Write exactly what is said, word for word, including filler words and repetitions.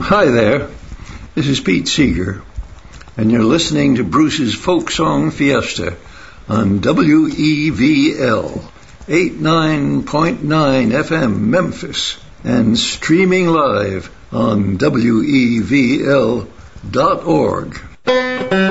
Hi there, this is Pete Seeger, and you're listening to Bruce's Folk Song Fiesta on W E V L eighty-nine point nine F M Memphis and streaming live on W E V L dot org.